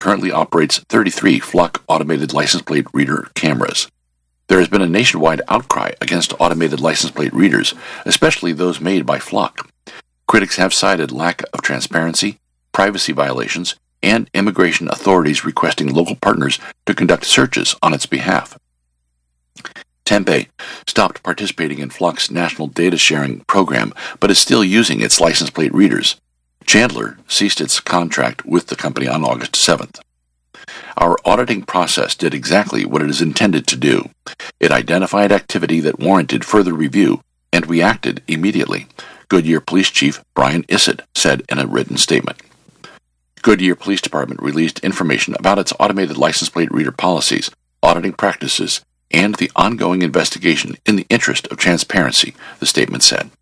currently operates 33 Flock automated license plate reader cameras. There has been a nationwide outcry against automated license plate readers, especially those made by Flock. Critics have cited lack of transparency, privacy violations, and immigration authorities requesting local partners to conduct searches on its behalf. Tempe stopped participating in Flock's national data sharing program, but is still using its license plate readers. Chandler ceased its contract with the company on August 7th. Our auditing process did exactly what it is intended to do. It identified activity that warranted further review, and we acted immediately, Goodyear Police Chief Brian Issett said in a written statement. Goodyear Police Department released information about its automated license plate reader policies, auditing practices, and the ongoing investigation in the interest of transparency, the statement said.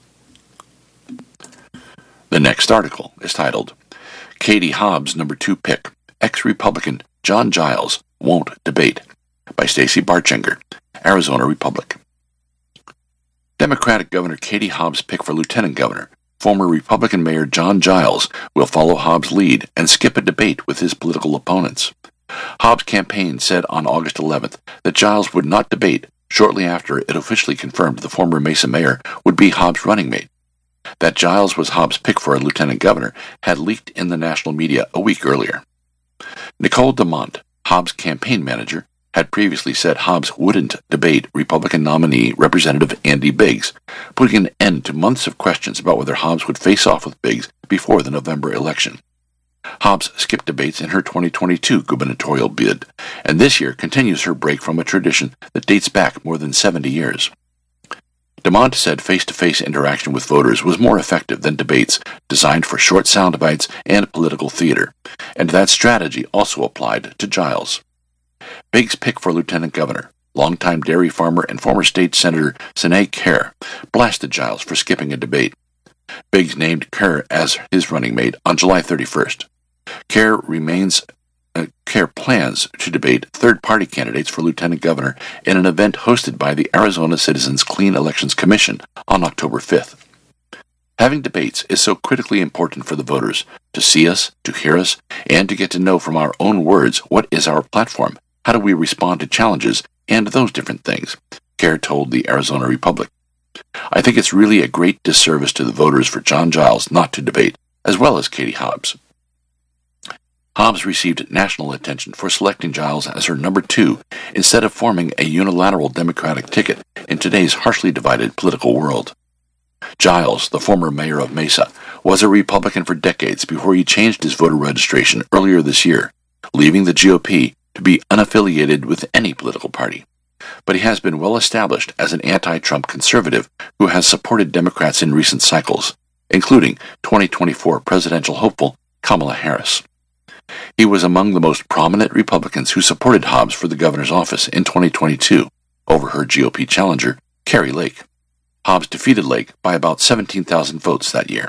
The next article is titled, Katie Hobbs' number 2 pick, ex-Republican John Giles won't debate, by Stacey Bartschenger, Arizona Republic. Democratic Governor Katie Hobbs' pick for lieutenant governor, former Republican Mayor John Giles, will follow Hobbs' lead and skip a debate with his political opponents. Hobbs' campaign said on August 11th that Giles would not debate shortly after it officially confirmed the former Mesa mayor would be Hobbs' running mate. That Giles was Hobbs' pick for a lieutenant governor had leaked in the national media a week earlier. Nicole DeMont, Hobbs' campaign manager, had previously said Hobbs wouldn't debate Republican nominee Representative Andy Biggs, putting an end to months of questions about whether Hobbs would face off with Biggs before the November election. Hobbs skipped debates in her 2022 gubernatorial bid, and this year continues her break from a tradition that dates back more than 70 years. DeMont said face-to-face interaction with voters was more effective than debates designed for short sound bites and political theater, and that strategy also applied to Giles. Biggs' pick for lieutenant governor, longtime dairy farmer and former state senator Sinead Kerr, blasted Giles for skipping a debate. Biggs named Kerr as his running mate on July 31st. Kerr plans to debate third-party candidates for lieutenant governor in an event hosted by the Arizona Citizens Clean Elections Commission on October 5th. Having debates is so critically important for the voters, to see us, to hear us, and to get to know from our own words what is our platform, how do we respond to challenges, and those different things, Kerr told the Arizona Republic. I think it's really a great disservice to the voters for John Giles not to debate, as well as Katie Hobbs. Hobbs received national attention for selecting Giles as her number 2 instead of forming a unilateral Democratic ticket in today's harshly divided political world. Giles, the former mayor of Mesa, was a Republican for decades before he changed his voter registration earlier this year, leaving the GOP to be unaffiliated with any political party. But he has been well established as an anti-Trump conservative who has supported Democrats in recent cycles, including 2024 presidential hopeful Kamala Harris. He was among the most prominent Republicans who supported Hobbs for the governor's office in 2022 over her GOP challenger, Kari Lake. Hobbs defeated Lake by about 17,000 votes that year.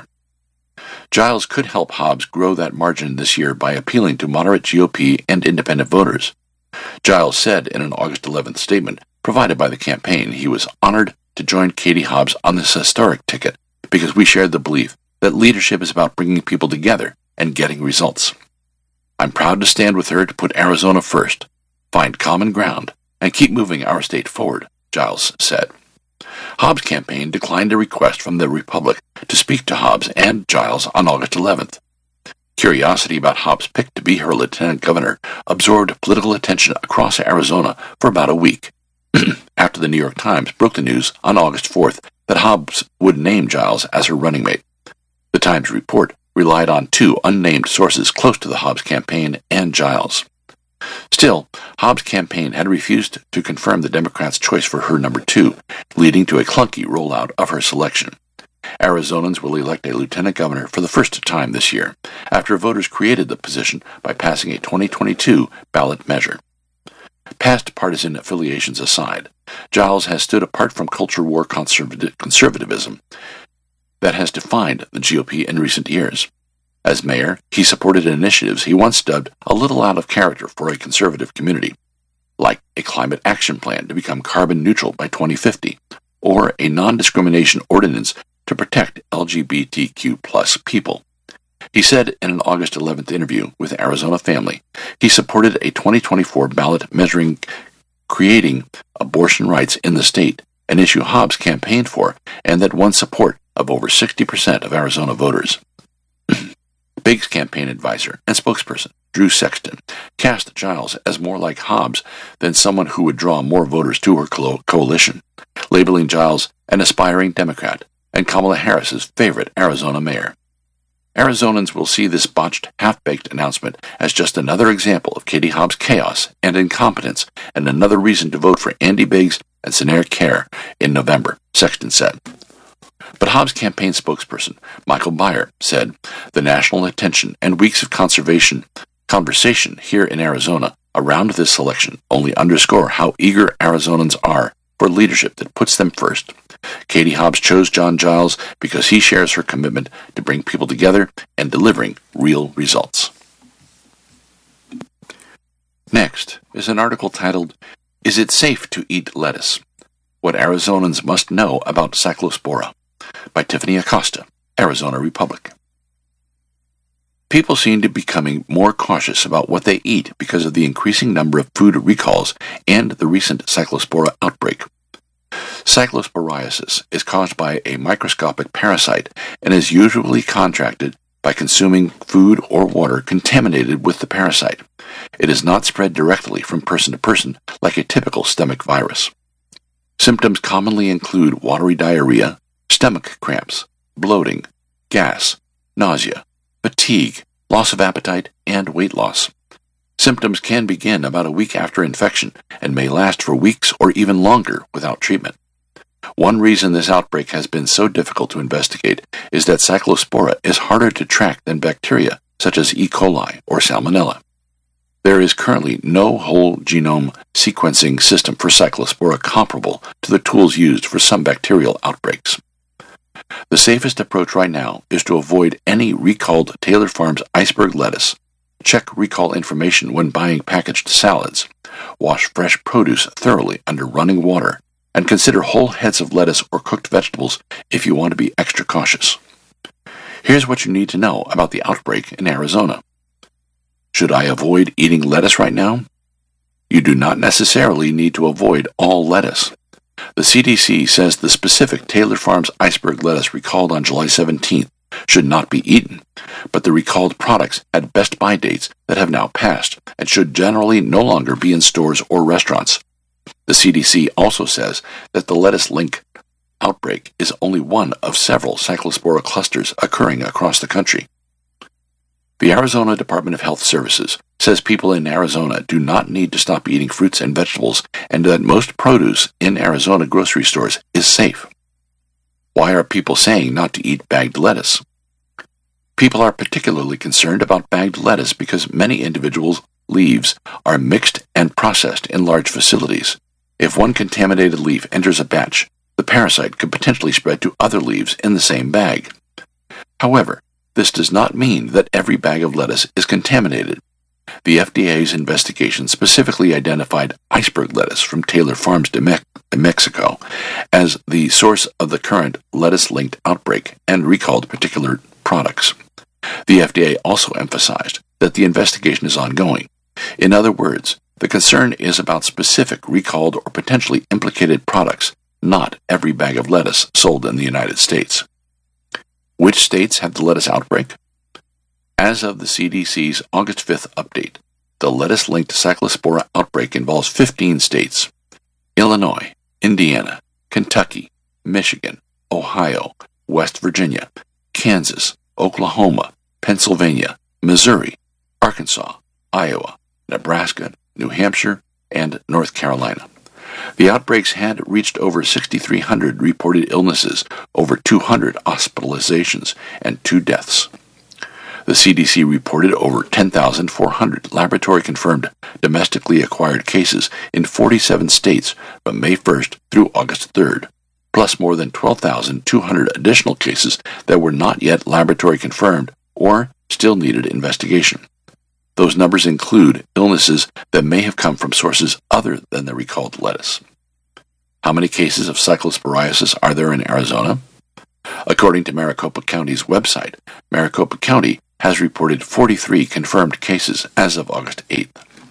Giles could help Hobbs grow that margin this year by appealing to moderate GOP and independent voters. Giles said in an August 11th statement provided by the campaign he was honored to join Katie Hobbs on this historic ticket because we shared the belief that leadership is about bringing people together and getting results. I'm proud to stand with her to put Arizona first, find common ground, and keep moving our state forward, Giles said. Hobbs' campaign declined a request from the Republic to speak to Hobbs and Giles on August 11th. Curiosity about Hobbs' pick to be her lieutenant governor absorbed political attention across Arizona for about a week, after the New York Times broke the news on August 4th that Hobbs would name Giles as her running mate. The Times report relied on 2 unnamed sources close to the Hobbs campaign and Giles. Still, Hobbs' campaign had refused to confirm the Democrats' choice for her number 2, leading to a clunky rollout of her selection. Arizonans will elect a lieutenant governor for the first time this year, after voters created the position by passing a 2022 ballot measure. Past partisan affiliations aside, Giles has stood apart from culture war conservatism that has defined the GOP in recent years. As mayor, he supported initiatives he once dubbed a little out of character for a conservative community, like a climate action plan to become carbon neutral by 2050, or a non-discrimination ordinance to protect LGBTQ+ people. He said in an August 11th interview with Arizona Family, he supported a 2024 ballot measuring creating abortion rights in the state, an issue Hobbs campaigned for and that won support of over 60% of Arizona voters. Biggs' campaign advisor and spokesperson, Drew Sexton, cast Giles as more like Hobbs than someone who would draw more voters to her coalition, labeling Giles an aspiring Democrat and Kamala Harris's favorite Arizona mayor. Arizonans will see this botched, half-baked announcement as just another example of Katie Hobbs' chaos and incompetence and another reason to vote for Andy Biggs and Senator Kerr in November, Sexton said. But Hobbs' campaign spokesperson, Michael Beyer, said the national attention and weeks of conversation here in Arizona around this election only underscore how eager Arizonans are for leadership that puts them first. Katie Hobbs chose John Giles because he shares her commitment to bring people together and delivering real results. Next is an article titled, Is It Safe to Eat Lettuce? What Arizonans Must Know About Cyclospora, by Tiffany Acosta, Arizona Republic. People seem to be becoming more cautious about what they eat because of the increasing number of food recalls and the recent Cyclospora outbreak. Cyclosporiasis is caused by a microscopic parasite and is usually contracted by consuming food or water contaminated with the parasite. It is not spread directly from person to person like a typical stomach virus. Symptoms commonly include watery diarrhea, stomach cramps, bloating, gas, nausea, fatigue, loss of appetite, and weight loss. Symptoms can begin about a week after infection and may last for weeks or even longer without treatment. One reason this outbreak has been so difficult to investigate is that Cyclospora is harder to track than bacteria such as E. coli or Salmonella. There is currently no whole genome sequencing system for Cyclospora comparable to the tools used for some bacterial outbreaks. The safest approach right now is to avoid any recalled Taylor Farms iceberg lettuce, check recall information when buying packaged salads, wash fresh produce thoroughly under running water, and consider whole heads of lettuce or cooked vegetables if you want to be extra cautious. Here's what you need to know about the outbreak in Arizona. Should I avoid eating lettuce right now? You do not necessarily need to avoid all lettuce. The CDC says the specific Taylor Farms iceberg lettuce recalled on July 17th should not be eaten, but the recalled products had best buy dates that have now passed and should generally no longer be in stores or restaurants. The CDC also says that the lettuce link outbreak is only one of several Cyclospora clusters occurring across the country. The Arizona Department of Health Services says people in Arizona do not need to stop eating fruits and vegetables and that most produce in Arizona grocery stores is safe. Why are people saying not to eat bagged lettuce? People are particularly concerned about bagged lettuce because many individuals' leaves are mixed and processed in large facilities. If one contaminated leaf enters a batch, the parasite could potentially spread to other leaves in the same bag. However, this does not mean that every bag of lettuce is contaminated. The FDA's investigation specifically identified iceberg lettuce from Taylor Farms de Mexico as the source of the current lettuce-linked outbreak and recalled particular products. The FDA also emphasized that the investigation is ongoing. In other words, the concern is about specific recalled or potentially implicated products, not every bag of lettuce sold in the United States. Which states had the lettuce outbreak? As of the CDC's August 5th update, the lettuce-linked Cyclospora outbreak involves 15 states: Illinois, Indiana, Kentucky, Michigan, Ohio, West Virginia, Kansas, Oklahoma, Pennsylvania, Missouri, Arkansas, Iowa, Nebraska, New Hampshire, and North Carolina. The outbreaks had reached over 6,300 reported illnesses, over 200 hospitalizations, and 2 deaths. The CDC reported over 10,400 laboratory-confirmed domestically acquired cases in 47 states from May 1st through August 3rd, plus more than 12,200 additional cases that were not yet laboratory-confirmed or still needed investigation. Those numbers include illnesses that may have come from sources other than the recalled lettuce. How many cases of cyclosporiasis are there in Arizona? According to Maricopa County's website, Maricopa County has reported 43 confirmed cases as of August 8th.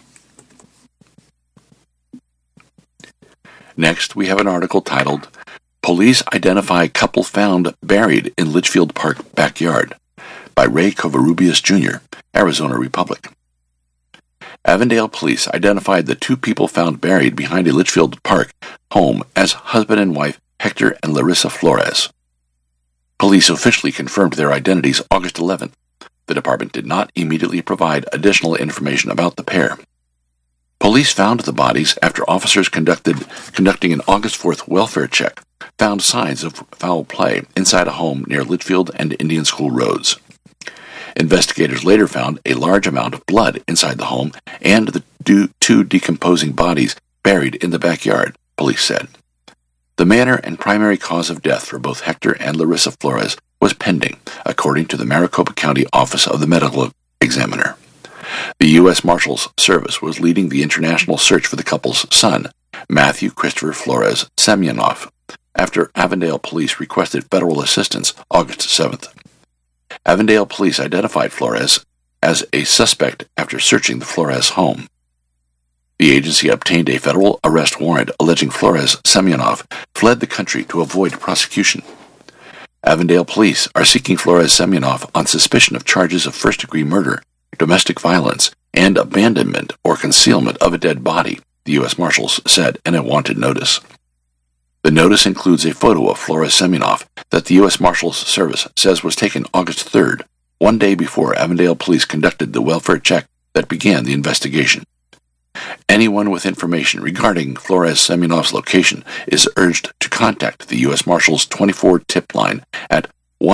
Next, we have an article titled, Police Identify Couple Found Buried in Litchfield Park Backyard, by Ray Covarrubias Jr., Arizona Republic. Avondale police identified the two people found buried behind a Litchfield Park home as husband and wife Hector and Larissa Flores. Police officially confirmed their identities August 11th. The department did not immediately provide additional information about the pair. Police found the bodies after officers conducting an August 4th welfare check found signs of foul play inside a home near Litchfield and Indian School Roads. Investigators later found a large amount of blood inside the home and the two decomposing bodies buried in the backyard, police said. The manner and primary cause of death for both Hector and Larissa Flores was pending, according to the Maricopa County Office of the Medical Examiner. The U.S. Marshals Service was leading the international search for the couple's son, Matthew Christopher Flores Semyonov, after Avondale police requested federal assistance August 7th. Avondale police identified Flores as a suspect after searching the Flores home. The agency obtained a federal arrest warrant alleging Flores Semyonov fled the country to avoid prosecution. Avondale police are seeking Flores Semyonov on suspicion of charges of first-degree murder, domestic violence, and abandonment or concealment of a dead body, the U.S. Marshals said in a wanted notice. The notice includes a photo of Flores Semyonov that the U.S. Marshals Service says was taken August 3rd, one day before Avondale police conducted the welfare check that began the investigation. Anyone with information regarding Flores Semyonov's location is urged to contact the U.S. Marshals 24 tip line at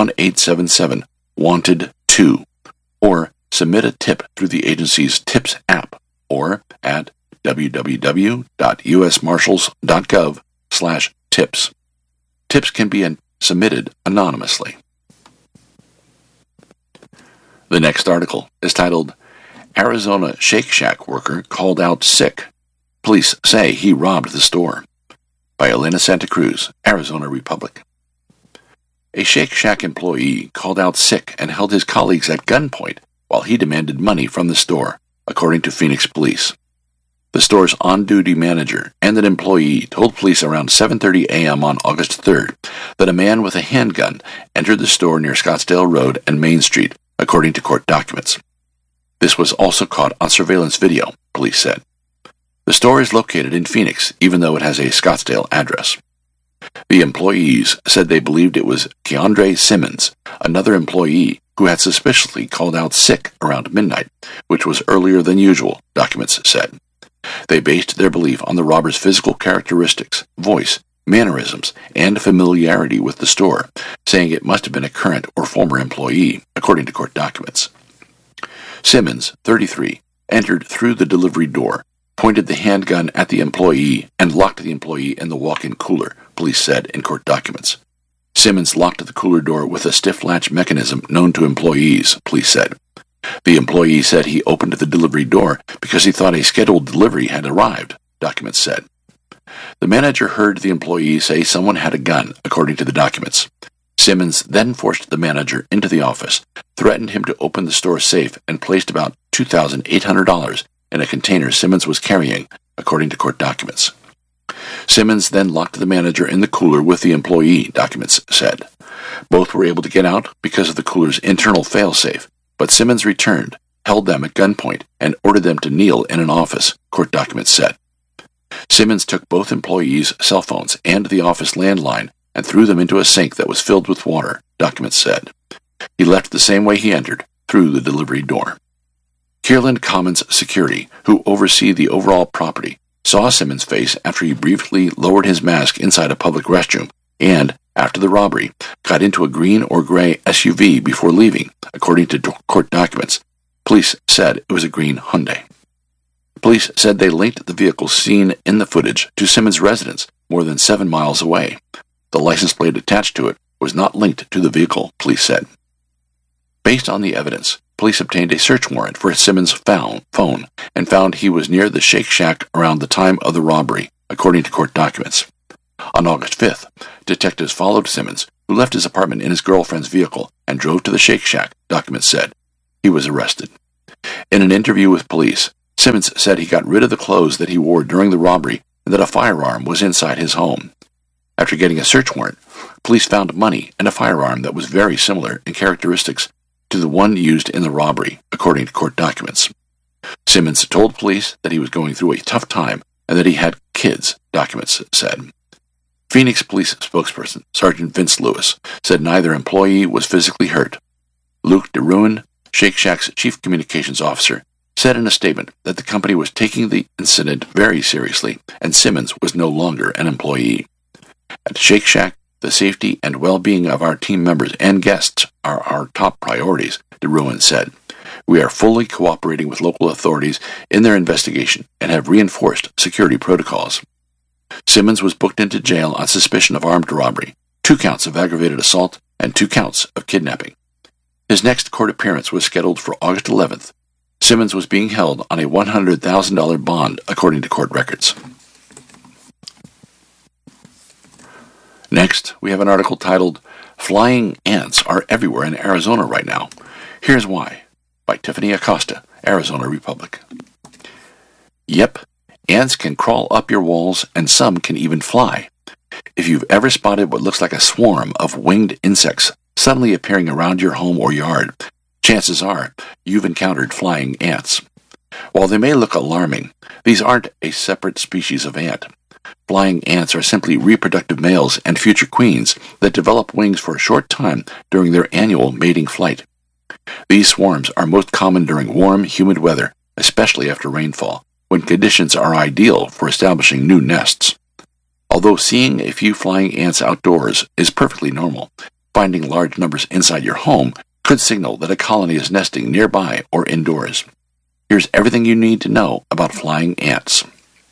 1-877-WANTED-2 or submit a tip through the agency's TIPS app or at www.usmarshals.gov/tips. Tips can be submitted anonymously. The next article is titled, Arizona Shake Shack worker called out sick. Police say he robbed the store, by Elena Santa Cruz, Arizona Republic. A Shake Shack employee called out sick and held his colleagues at gunpoint while he demanded money from the store, according to Phoenix police. The store's on-duty manager and an employee told police around 7:30 a.m. on August 3rd that a man with a handgun entered the store near Scottsdale Road and Main Street, according to court documents. This was also caught on surveillance video, police said. The store is located in Phoenix, even though it has a Scottsdale address. The employees said they believed it was Keandre Simmons, another employee who had suspiciously called out sick around midnight, which was earlier than usual, documents said. They based their belief on the robber's physical characteristics, voice, mannerisms, and familiarity with the store, saying it must have been a current or former employee, according to court documents. Simmons, 33, entered through the delivery door, pointed the handgun at the employee, and locked the employee in the walk-in cooler, police said in court documents. Simmons locked the cooler door with a stiff latch mechanism known to employees, police said. The employee said he opened the delivery door because he thought a scheduled delivery had arrived, documents said. The manager heard the employee say someone had a gun, according to the documents. Simmons then forced the manager into the office, threatened him to open the store safe, and placed about $2,800 in a container Simmons was carrying, according to court documents. Simmons then locked the manager in the cooler with the employee, documents said. Both were able to get out because of the cooler's internal failsafe, but Simmons returned, held them at gunpoint, and ordered them to kneel in an office, court documents said. Simmons took both employees' cell phones and the office landline and threw them into a sink that was filled with water, documents said. He left the same way he entered, through the delivery door. Kierland Commons Security, who oversee the overall property, saw Simmons' face after he briefly lowered his mask inside a public restroom and, after the robbery, got into a green or gray SUV before leaving, according to court documents. Police said it was a green Hyundai. Police said they linked the vehicle seen in the footage to Simmons' residence more than 7 miles away. The license plate attached to it was not linked to the vehicle, police said. Based on the evidence, police obtained a search warrant for Simmons' phone and found he was near the Shake Shack around the time of the robbery, according to court documents. On August 5th, detectives followed Simmons, who left his apartment in his girlfriend's vehicle and drove to the Shake Shack, documents said. he was arrested. In an interview with police, Simmons said he got rid of the clothes that he wore during the robbery and that a firearm was inside his home. After getting a search warrant, police found money and a firearm that was very similar in characteristics to the one used in the robbery, according to court documents. Simmons told police that he was going through a tough time and that he had kids, documents said. Phoenix Police spokesperson Sergeant Vince Lewis said neither employee was physically hurt. Luke DeRuin, Shake Shack's chief communications officer, said in a statement that the company was taking the incident very seriously and Simmons was no longer an employee. At Shake Shack, the safety and well-being of our team members and guests are our top priorities, DeRuin said. We are fully cooperating with local authorities in their investigation and have reinforced security protocols. Simmons was booked into jail on suspicion of armed robbery, 2 counts of aggravated assault, and 2 counts of kidnapping. His next court appearance was scheduled for August 11th. Simmons was being held on a $100,000 bond, according to court records. Next, we have an article titled, Flying Ants Are Everywhere in Arizona Right Now. Here's Why, by Tiffany Acosta, Arizona Republic. Yep, ants can crawl up your walls and some can even fly. If you've ever spotted what looks like a swarm of winged insects suddenly appearing around your home or yard, chances are you've encountered flying ants. While they may look alarming, these aren't a separate species of ant. Flying ants are simply reproductive males and future queens that develop wings for a short time during their annual mating flight. These swarms are most common during warm, humid weather, especially after rainfall, when conditions are ideal for establishing new nests. Although seeing a few flying ants outdoors is perfectly normal, finding large numbers inside your home could signal that a colony is nesting nearby or indoors. Here's everything you need to know about flying ants.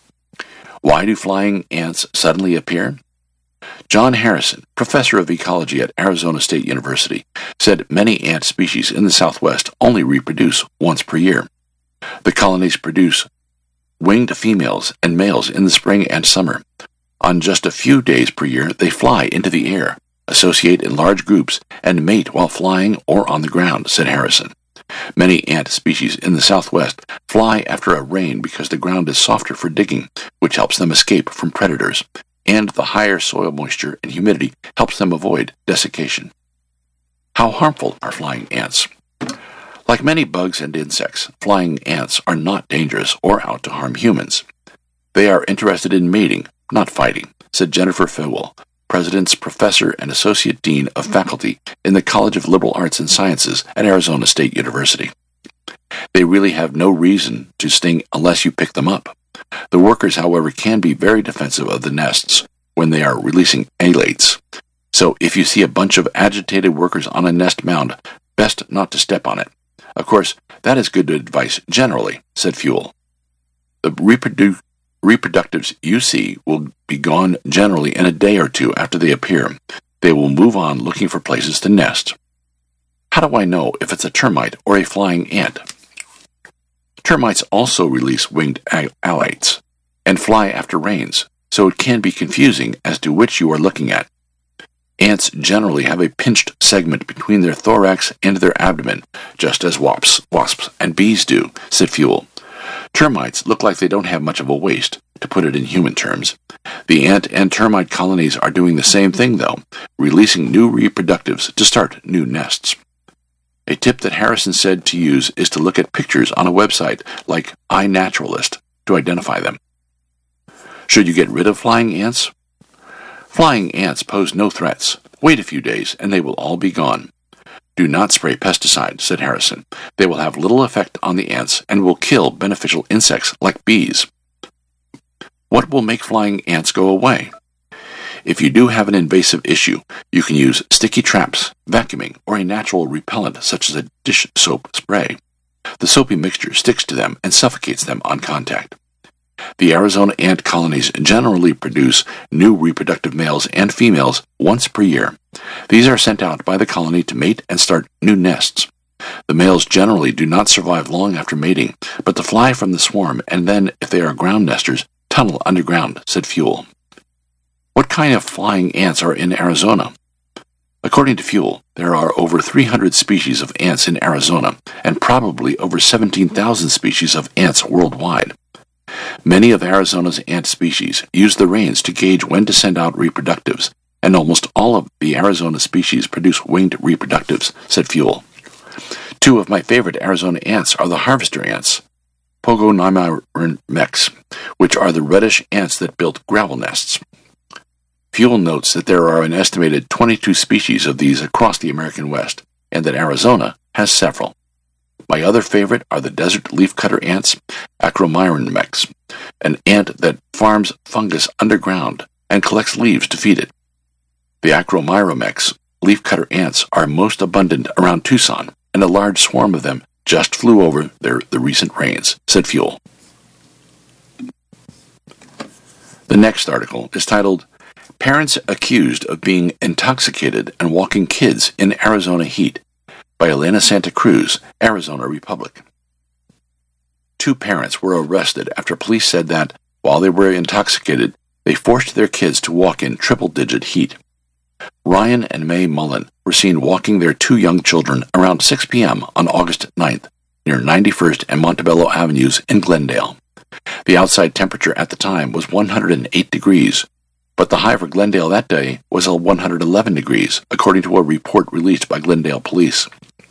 Why do flying ants suddenly appear? John Harrison, professor of ecology at Arizona State University, said many ant species in the Southwest only reproduce once per year. The colonies produce winged females and males in the spring and summer. On just a few days per year, they fly into the air, associate in large groups, and mate while flying or on the ground, said Harrison. Many ant species in the Southwest fly after a rain because the ground is softer for digging, which helps them escape from predators, and the higher soil moisture and humidity helps them avoid desiccation. How harmful are flying ants? Like many bugs and insects, flying ants are not dangerous or out to harm humans. They are interested in mating, not fighting, said Jennifer Fewell, President's Professor and Associate Dean of Faculty in the College of Liberal Arts and Sciences at Arizona State University. They really have no reason to sting unless you pick them up. The workers, however, can be very defensive of the nests when they are releasing alates. So if you see a bunch of agitated workers on a nest mound, best not to step on it. Of course, that is good advice generally, said Fewell. The reproductives you see will be gone generally in a day or two after they appear. They will move on looking for places to nest. How do I know if it's a termite or a flying ant? Termites also release winged alates and fly after rains, so it can be confusing as to which you are looking at. Ants generally have a pinched segment between their thorax and their abdomen, just as wasps and bees do, said Fewell. Termites look like they don't have much of a waist, to put it in human terms. The ant and termite colonies are doing the same thing, though, releasing new reproductives to start new nests. A tip that Harrison said to use is to look at pictures on a website like iNaturalist to identify them. Should you get rid of flying ants? Flying ants pose no threats. Wait a few days and they will all be gone. Do not spray pesticide, said Harrison. They will have little effect on the ants and will kill beneficial insects like bees. What will make flying ants go away? If you do have an invasive issue, you can use sticky traps, vacuuming, or a natural repellent such as a dish soap spray. The soapy mixture sticks to them and suffocates them on contact. The Arizona ant colonies generally produce new reproductive males and females once per year. These are sent out by the colony to mate and start new nests. The males generally do not survive long after mating, but they fly from the swarm and then, if they are ground nesters, tunnel underground, said Fewell. What kind of flying ants are in Arizona? According to Fuel, there are over 300 species of ants in Arizona and probably over 17,000 species of ants worldwide. Many of Arizona's ant species use the rains to gauge when to send out reproductives, and almost all of the Arizona species produce winged reproductives, said Fuel. Two of my favorite Arizona ants are the harvester ants, Pogonomyrmex, which are the reddish ants that build gravel nests. Fuel notes that there are an estimated 22 species of these across the American West, and that Arizona has several. My other favorite are the desert leafcutter ants, Acromyrmex, an ant that farms fungus underground and collects leaves to feed it. The Acromyrmex leafcutter ants are most abundant around Tucson, and a large swarm of them just flew over the recent rains, said Fuel. The next article is titled, Parents Accused of Being Intoxicated and Walking Kids in Arizona Heat, by Elena Santa Cruz, Arizona Republic. Two parents were arrested after police said that, while they were intoxicated, they forced their kids to walk in triple-digit heat. Ryan and May Mullen were seen walking their two young children around 6 p.m. on August 9th, near 91st and Montebello Avenues in Glendale. The outside temperature at the time was 108 degrees, but the high for Glendale that day was 111 degrees, according to a report released by Glendale police.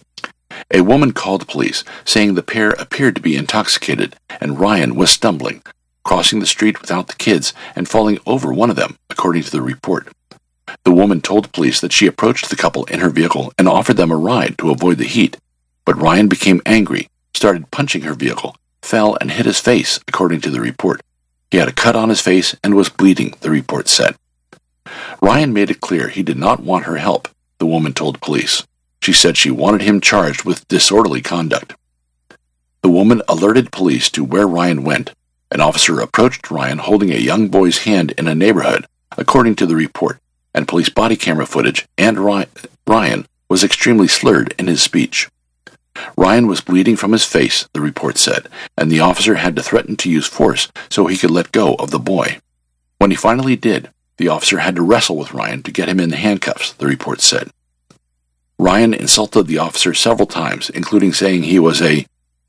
A woman called police, saying the pair appeared to be intoxicated, and Ryan was stumbling, crossing the street without the kids and falling over one of them, according to the report. The woman told police that she approached the couple in her vehicle and offered them a ride to avoid the heat, but Ryan became angry, started punching her vehicle, fell and hit his face, according to the report. He had a cut on his face and was bleeding, the report said. Ryan made it clear he did not want her help, the woman told police. She said she wanted him charged with disorderly conduct. The woman alerted police to where Ryan went. An officer approached Ryan holding a young boy's hand in a neighborhood, according to the report, and police body camera footage, and Ryan was extremely slurred in his speech. Ryan was bleeding from his face, the report said, and the officer had to threaten to use force so he could let go of the boy. When he finally did, the officer had to wrestle with Ryan to get him in the handcuffs, the report said. Ryan insulted the officer several times, including saying he was a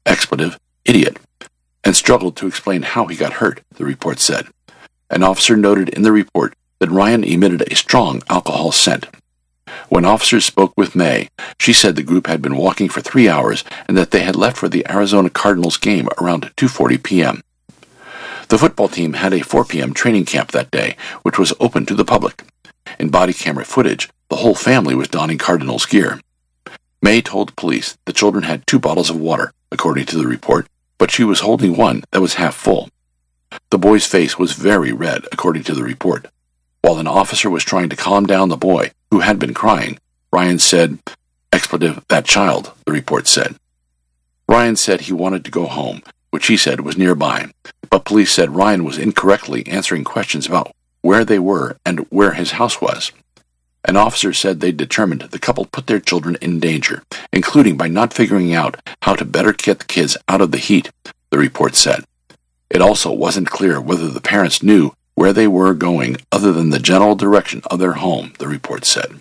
idiot, and struggled to explain how he got hurt, the report said. An officer noted in the report that Ryan emitted a strong alcohol scent. When officers spoke with May, she said the group had been walking for 3 hours and that they had left for the Arizona Cardinals game around 2:40 p.m. The football team had a 4 p.m. training camp that day, which was open to the public. In body camera footage, the whole family was donning Cardinals gear. May told police the children had 2 bottles of water, according to the report, but she was holding one that was half full. The boy's face was very red, according to the report. While an officer was trying to calm down the boy, who had been crying, Ryan said, "That child," the report said. Ryan said he wanted to go home, which he said was nearby, but police said Ryan was incorrectly answering questions about where they were and where his house was. An officer said they determined the couple put their children in danger, including by not figuring out how to better get the kids out of the heat, the report said. It also wasn't clear whether the parents knew where they were going other than the general direction of their home, the report said.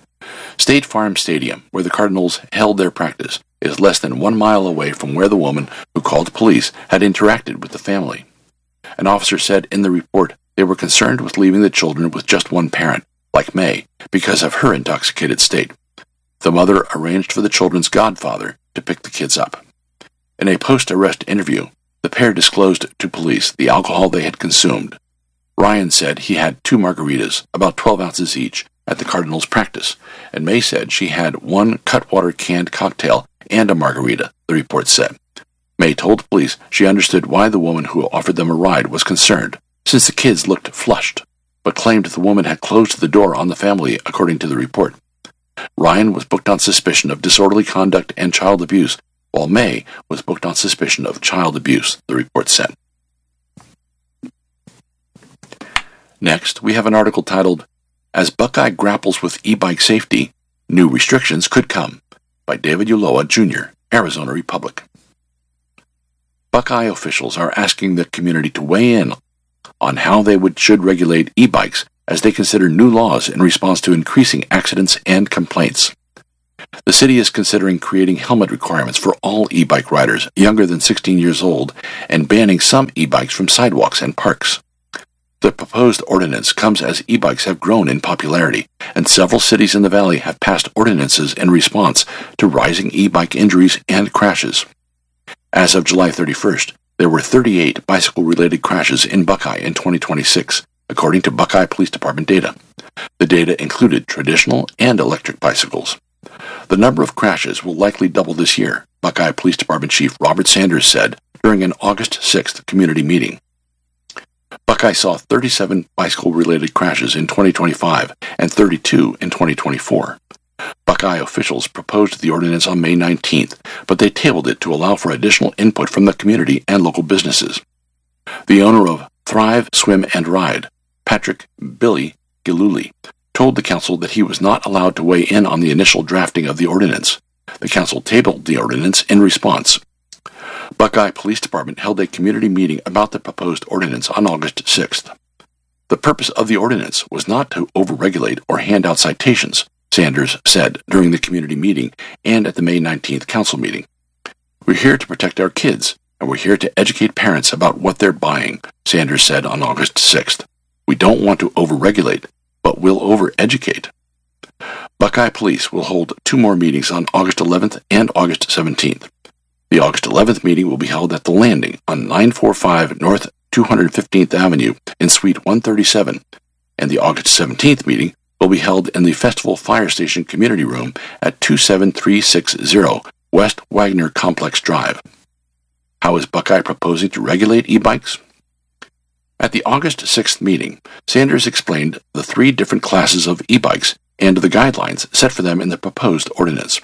State Farm Stadium, where the Cardinals held their practice, is less than 1 mile away from where the woman who called police had interacted with the family. An officer said in the report they were concerned with leaving the children with just one parent, like May, because of her intoxicated state. The mother arranged for the children's godfather to pick the kids up. In a post-arrest interview, the pair disclosed to police the alcohol they had consumed. Ryan said he had 2 margaritas, about 12 ounces each, at the Cardinals' practice, and May said she had 1 Cutwater canned cocktail and a margarita, the report said. May told police she understood why the woman who offered them a ride was concerned, since the kids looked flushed, but claimed the woman had closed the door on the family, according to the report. Ryan was booked on suspicion of disorderly conduct and child abuse, while May was booked on suspicion of child abuse, the report said. Next, we have an article titled, As Buckeye Grapples with E-Bike Safety, New Restrictions Could Come, by David Ulloa, Jr., Arizona Republic. Buckeye officials are asking the community to weigh in on how they should regulate e-bikes as they consider new laws in response to increasing accidents and complaints. The city is considering creating helmet requirements for all e-bike riders younger than 16 years old and banning some e-bikes from sidewalks and parks. The proposed ordinance comes as e-bikes have grown in popularity, and several cities in the valley have passed ordinances in response to rising e-bike injuries and crashes. As of July 31st, there were 38 bicycle-related crashes in Buckeye in 2026, according to Buckeye Police Department data. The data included traditional and electric bicycles. The number of crashes will likely double this year, Buckeye Police Department Chief Robert Sanders said during an August 6th community meeting. Buckeye saw 37 bicycle-related crashes in 2025 and 32 in 2024. Buckeye officials proposed the ordinance on May 19th, but they tabled it to allow for additional input from the community and local businesses. The owner of Thrive, Swim, and Ride, Patrick Billy Gillooly, told the council that he was not allowed to weigh in on the initial drafting of the ordinance. The council tabled the ordinance in response. Buckeye Police Department held a community meeting about the proposed ordinance on August 6th. The purpose of the ordinance was not to overregulate or hand out citations, Sanders said during the community meeting and at the May 19th council meeting. We're here to protect our kids, and we're here to educate parents about what they're buying, Sanders said on August 6th. We don't want to overregulate, but we'll overeducate. Buckeye Police will hold 2 more meetings on August 11th and August 17th. The August 11th meeting will be held at The Landing on 945 North 215th Avenue in Suite 137, and the August 17th meeting will be held in the Festival Fire Station Community Room at 27360 West Wagner Complex Drive. How is Buckeye proposing to regulate e-bikes? At the August 6th meeting, Sanders explained the 3 different classes of e-bikes and the guidelines set for them in the proposed ordinance.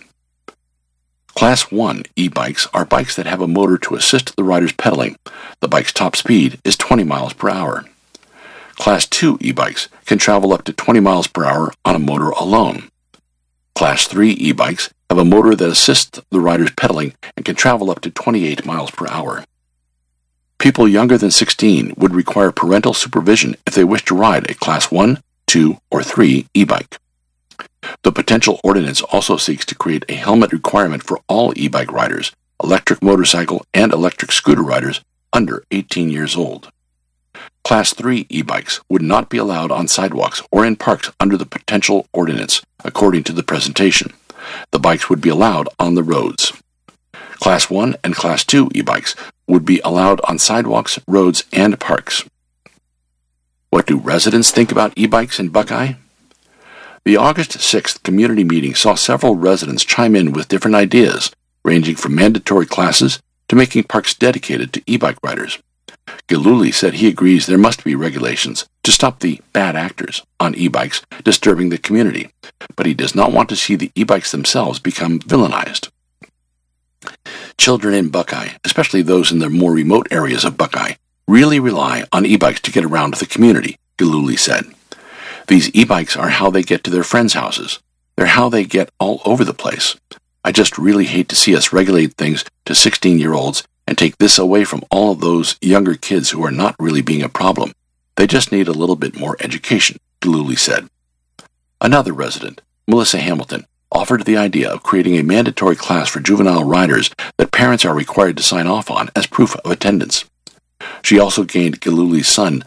Class 1 e-bikes are bikes that have a motor to assist the rider's pedaling. The bike's top speed is 20 miles per hour. Class 2 e-bikes can travel up to 20 miles per hour on a motor alone. Class 3 e-bikes have a motor that assists the rider's pedaling and can travel up to 28 miles per hour. People younger than 16 would require parental supervision if they wish to ride a Class 1, 2, or 3 e-bike. The potential ordinance also seeks to create a helmet requirement for all e-bike riders, electric motorcycle, and electric scooter riders under 18 years old. Class 3 e-bikes would not be allowed on sidewalks or in parks under the potential ordinance, according to the presentation. The bikes would be allowed on the roads. Class 1 and Class 2 e-bikes would be allowed on sidewalks, roads, and parks. What do residents think about e-bikes in Buckeye? The August 6th community meeting saw several residents chime in with different ideas, ranging from mandatory classes to making parks dedicated to e-bike riders. Gillooly said he agrees there must be regulations to stop the bad actors on e-bikes disturbing the community, but he does not want to see the e-bikes themselves become villainized. Children in Buckeye, especially those in the more remote areas of Buckeye, really rely on e-bikes to get around the community, Gillooly said. These e-bikes are how they get to their friends' houses. They're how they get all over the place. I just really hate to see us regulate things to 16-year-olds and take this away from all of those younger kids who are not really being a problem. They just need a little bit more education, Gillooly said. Another resident, Melissa Hamilton, offered the idea of creating a mandatory class for juvenile riders that parents are required to sign off on as proof of attendance. She also joined Gillooly's son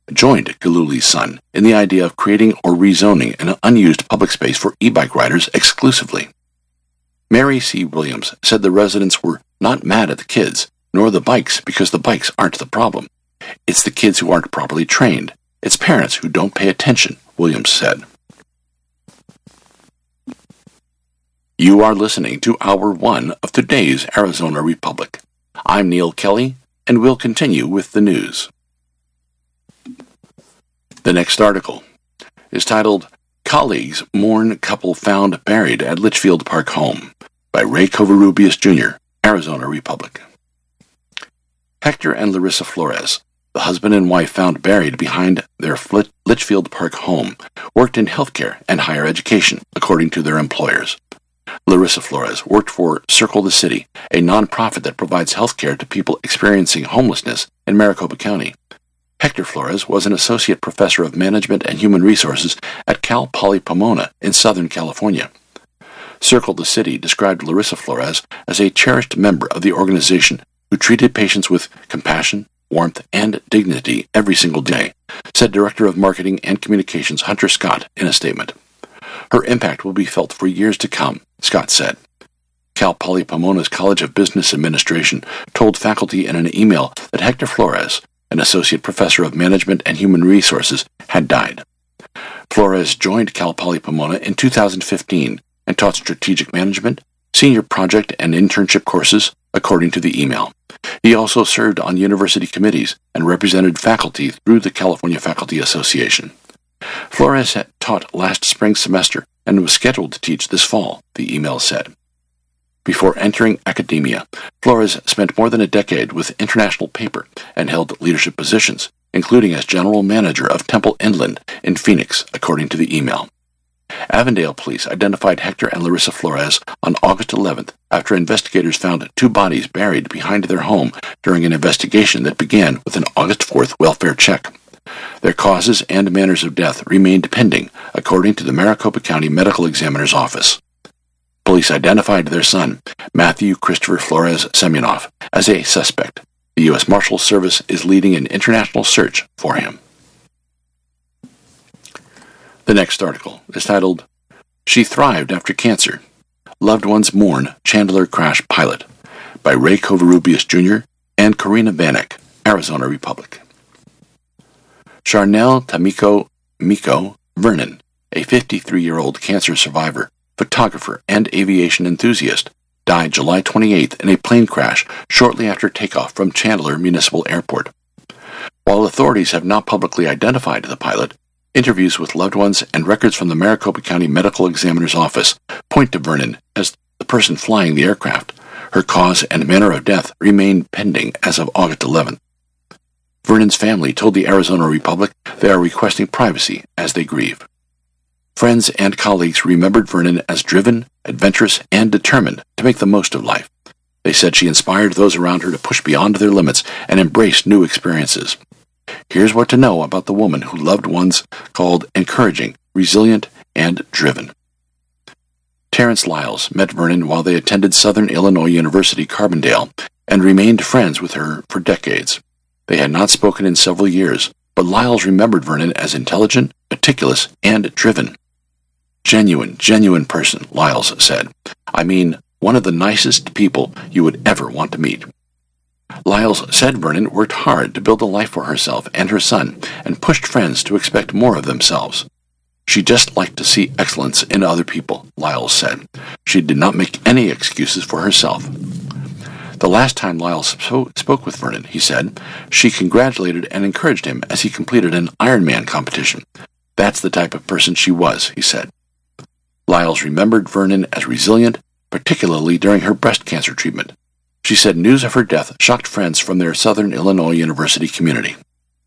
in the idea of creating or rezoning an unused public space for e-bike riders exclusively. Mary C. Williams said the residents were not mad at the kids, nor the bikes, because the bikes aren't the problem. It's the kids who aren't properly trained. It's parents who don't pay attention, Williams said. You are listening to Hour 1 of today's Arizona Republic. I'm Neil Kelly, and we'll continue with the news. The next article is titled, Colleagues Mourn Couple Found Buried at Litchfield Park Home by Ray Covarrubias Jr., Arizona Republic. Hector and Larissa Flores, the husband and wife found buried behind their Litchfield Park home, worked in healthcare and higher education, according to their employers. Larissa Flores worked for Circle the City, a nonprofit that provides health care to people experiencing homelessness in Maricopa County. Hector Flores was an associate professor of management and human resources at Cal Poly Pomona in Southern California. Circle the City described Larissa Flores as a cherished member of the organization who treated patients with compassion, warmth, and dignity every single day, said Director of Marketing and Communications Hunter Scott in a statement. Her impact will be felt for years to come, Scott said. Cal Poly Pomona's College of Business Administration told faculty in an email that Hector Flores, an associate professor of management and human resources, had died. Flores joined Cal Poly Pomona in 2015 and taught strategic management, senior project and internship courses, according to the email. He also served on university committees and represented faculty through the California Faculty Association. Flores had taught last spring semester and was scheduled to teach this fall, the email said. Before entering academia, Flores spent more than a decade with International Paper and held leadership positions, including as general manager of Temple Inland in Phoenix, according to the email. Avondale police identified Hector and Larissa Flores on August 11th after investigators found two bodies buried behind their home during an investigation that began with an August 4th welfare check. Their causes and manners of death remained pending, according to the Maricopa County Medical Examiner's Office. Police identified their son, Matthew Christopher Flores Semyonoff, as a suspect. The U.S. Marshals Service is leading an international search for him. The next article is titled, She Thrived After Cancer. Loved Ones Mourn Chandler Crash Pilot, by Ray Covarrubias Jr. and Karina Vanek, Arizona Republic. Charnel Tamiko Miko Vernon, a 53-year-old cancer survivor, photographer, and aviation enthusiast, died July 28th in a plane crash shortly after takeoff from Chandler Municipal Airport. While authorities have not publicly identified the pilot, interviews with loved ones and records from the Maricopa County Medical Examiner's Office point to Vernon as the person flying the aircraft. Her cause and manner of death remain pending as of August 11th. Vernon's family told the Arizona Republic they are requesting privacy as they grieve. Friends and colleagues remembered Vernon as driven, adventurous, and determined to make the most of life. They said she inspired those around her to push beyond their limits and embrace new experiences. Here's what to know about the woman who loved ones called encouraging, resilient, and driven. Terrence Lyles met Vernon while they attended Southern Illinois University Carbondale and remained friends with her for decades. They had not spoken in several years, but Lyles remembered Vernon as intelligent, meticulous, and driven. Genuine person, Lyles said. I mean, one of the nicest people you would ever want to meet. Lyles said Vernon worked hard to build a life for herself and her son and pushed friends to expect more of themselves. She just liked to see excellence in other people, Lyles said. She did not make any excuses for herself. The last time Lyles spoke with Vernon, he said, she congratulated and encouraged him as he completed an Ironman competition. That's the type of person she was, he said. Lyles remembered Vernon as resilient, particularly during her breast cancer treatment. She said news of her death shocked friends from their Southern Illinois University community.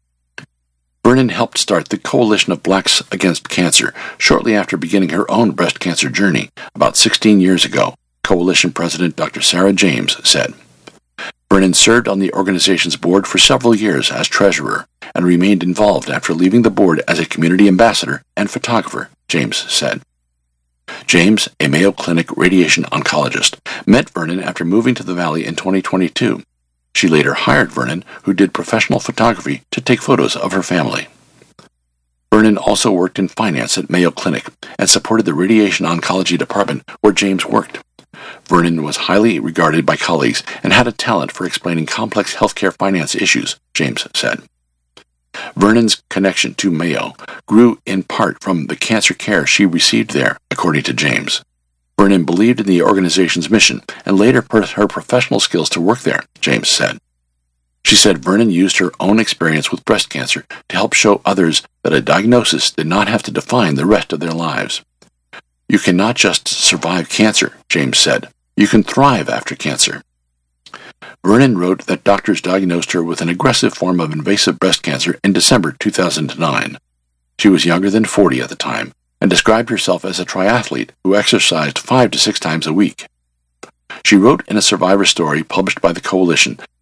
Vernon helped start the Coalition of Blacks Against Cancer shortly after beginning her own breast cancer journey about 16 years ago, Coalition President Dr. Sarah James said. Vernon served on the organization's board for several years as treasurer and remained involved after leaving the board as a community ambassador and photographer, James said. James, a Mayo Clinic radiation oncologist, met Vernon after moving to the Valley in 2022. She later hired Vernon, who did professional photography, to take photos of her family. Vernon also worked in finance at Mayo Clinic and supported the radiation oncology department where James worked. Vernon was highly regarded by colleagues and had a talent for explaining complex healthcare finance issues, James said. Vernon's connection to Mayo grew in part from the cancer care she received there, according to James. Vernon believed in the organization's mission and later put her professional skills to work there, James said. She said Vernon used her own experience with breast cancer to help show others that a diagnosis did not have to define the rest of their lives. You cannot just survive cancer, James said. You can thrive after cancer. Vernon wrote that doctors diagnosed her with an aggressive form of invasive breast cancer in December 2009. She was younger than 40 at the time and described herself as a triathlete who exercised 5 to 6 times a week. She wrote in a survivor story published by the Coalition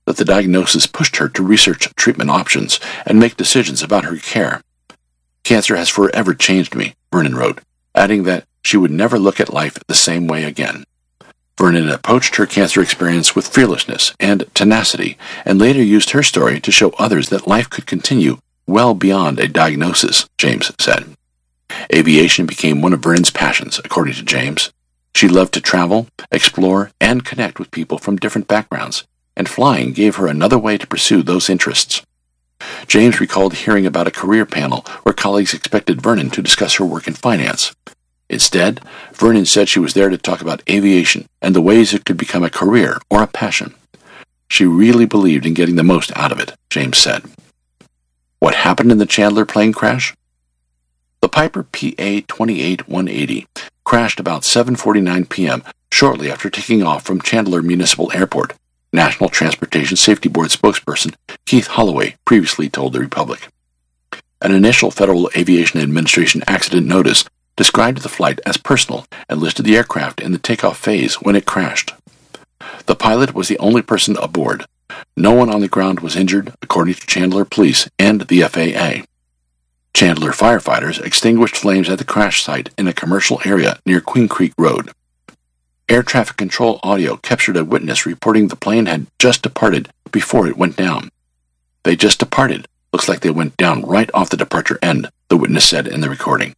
that the diagnosis pushed her to research treatment options and make decisions about her care. "Cancer has forever changed me," Vernon wrote, adding that she would never look at life the same way again. Vernon approached her cancer experience with fearlessness and tenacity, and later used her story to show others that life could continue well beyond a diagnosis, James said. Aviation became one of Vernon's passions, according to James. She loved to travel, explore, and connect with people from different backgrounds, and flying gave her another way to pursue those interests. James recalled hearing about a career panel where colleagues expected Vernon to discuss her work in finance. Instead, Vernon said she was there to talk about aviation and the ways it could become a career or a passion. She really believed in getting the most out of it, James said. What happened in the Chandler plane crash? The Piper PA-28180 crashed about 7:49 p.m. shortly after taking off from Chandler Municipal Airport, National Transportation Safety Board spokesperson Keith Holloway previously told the Republic. An initial Federal Aviation Administration accident notice described the flight as personal and listed the aircraft in the takeoff phase when it crashed. The pilot was the only person aboard. No one on the ground was injured, according to Chandler Police and the FAA. Chandler firefighters extinguished flames at the crash site in a commercial area near Queen Creek Road. Air traffic control audio captured a witness reporting the plane had just departed before it went down. "They just departed. Looks like they went down right off the departure end," the witness said in the recording.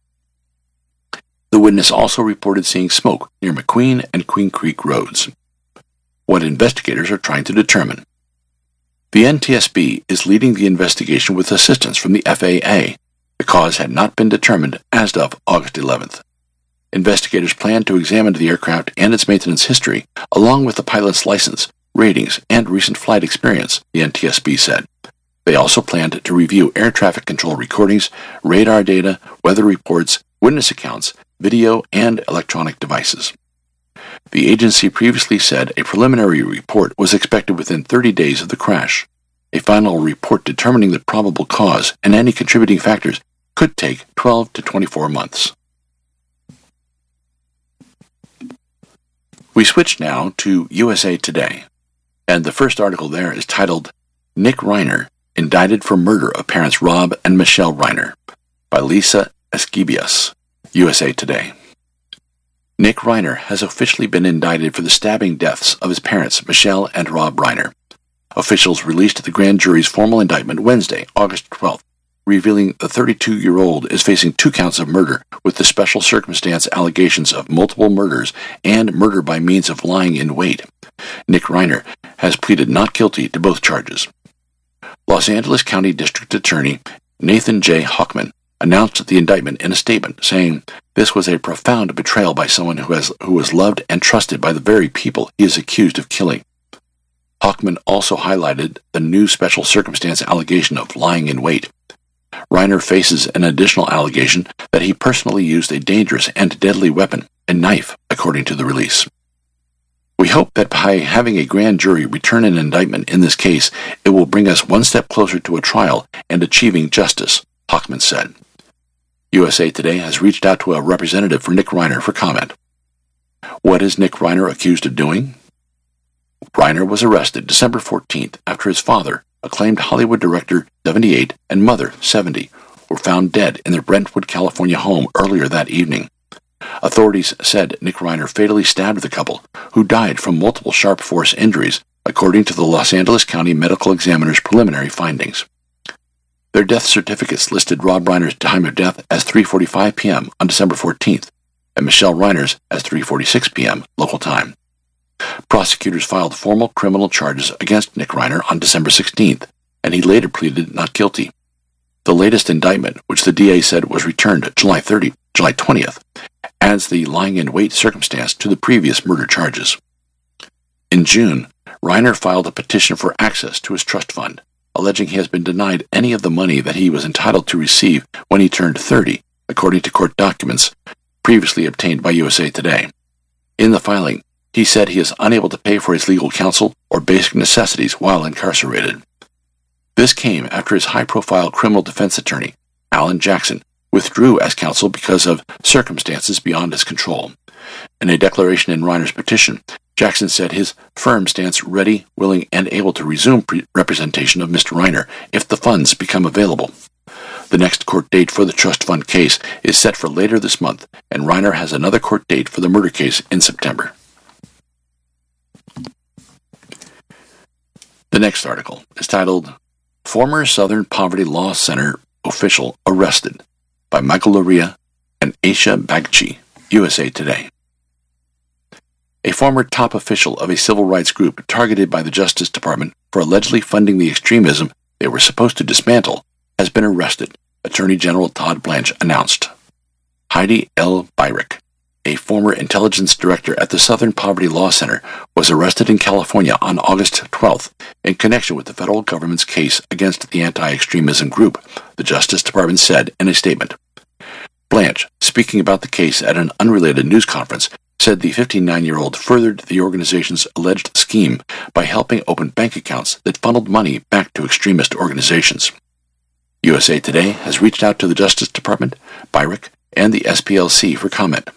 The witness also reported seeing smoke near McQueen and Queen Creek roads. What investigators are trying to determine. The NTSB is leading the investigation with assistance from the FAA. The cause had not been determined as of August 11th. Investigators plan to examine the aircraft and its maintenance history, along with the pilot's license, ratings, and recent flight experience, the NTSB said. They also planned to review air traffic control recordings, radar data, weather reports, witness accounts, video, and electronic devices. The agency previously said a preliminary report was expected within 30 days of the crash. A final report determining the probable cause and any contributing factors could take 12 to 24 months. We switch now to USA Today, and the first article there is titled, "Nick Reiner, Indicted for Murder of Parents Rob and Michelle Reiner," by Lisa Esquibias, USA Today. Nick Reiner has officially been indicted for the stabbing deaths of his parents, Michelle and Rob Reiner. Officials released the grand jury's formal indictment Wednesday, August 12th, revealing the 32-year-old is facing 2 counts of murder with the special circumstance allegations of multiple murders and murder by means of lying in wait. Nick Reiner has pleaded not guilty to both charges. Los Angeles County District Attorney Nathan J. Hochman announced the indictment in a statement, saying, "This was a profound betrayal by someone who was loved and trusted by the very people he is accused of killing." Hochman also highlighted the new special circumstance allegation of lying in wait. Reiner faces an additional allegation that he personally used a dangerous and deadly weapon, a knife, according to the release. "We hope that by having a grand jury return an indictment in this case, it will bring us one step closer to a trial and achieving justice," Hochman said. USA Today has reached out to a representative for Nick Reiner for comment. What is Nick Reiner accused of doing? Reiner was arrested December 14th after his father, acclaimed Hollywood director 78, and mother 70, were found dead in their Brentwood, California home earlier that evening. Authorities said Nick Reiner fatally stabbed the couple, who died from multiple sharp force injuries, according to the Los Angeles County Medical Examiner's preliminary findings. Their death certificates listed Rob Reiner's time of death as 3:45 p.m. on December 14th, and Michelle Reiner's as 3:46 p.m. local time. Prosecutors filed formal criminal charges against Nick Reiner on December 16th, and he later pleaded not guilty. The latest indictment, which the DA said was returned July 20th, adds the lying in wait circumstance to the previous murder charges. In June, Reiner filed a petition for access to his trust fund, alleging he has been denied any of the money that he was entitled to receive when he turned 30, according to court documents previously obtained by USA Today. In the filing, he said he is unable to pay for his legal counsel or basic necessities while incarcerated. This came after his high-profile criminal defense attorney, Alan Jackson, withdrew as counsel because of circumstances beyond his control. In a declaration in Reiner's petition, Jackson said his firm stands ready, willing, and able to resume representation of Mr. Reiner if the funds become available. The next court date for the trust fund case is set for later this month, and Reiner has another court date for the murder case in September. The next article is titled, Former Southern Poverty Law Center Official Arrested, by Michael Loria and Aisha Bagchi, USA Today. A former top official of a civil rights group targeted by the Justice Department for allegedly funding the extremism they were supposed to dismantle has been arrested, Attorney General Todd Blanche announced. Heidi L. Byrick, a former intelligence director at the Southern Poverty Law Center, was arrested in California on August 12th in connection with the federal government's case against the anti-extremism group, the Justice Department said in a statement. Blanche, speaking about the case at an unrelated news conference, said the 59-year-old furthered the organization's alleged scheme by helping open bank accounts that funneled money back to extremist organizations. USA Today has reached out to the Justice Department, Byrick, and the SPLC for comment.